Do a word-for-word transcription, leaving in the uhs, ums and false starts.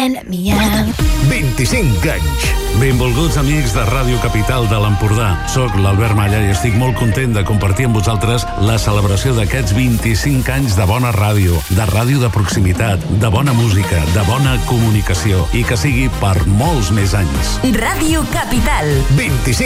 let me out. vint-i-cinc anys. Benvolguts amics de Ràdio Capital de l'Empordà. Soc l'Albert Malla i estic molt content de compartir amb vosaltres la celebració d'aquests vint-i-cinc anys de bona ràdio, de ràdio de proximitat, de bona música, de bona comunicació i que sigui per molts més anys. Ràdio Capital. vint-i-cinc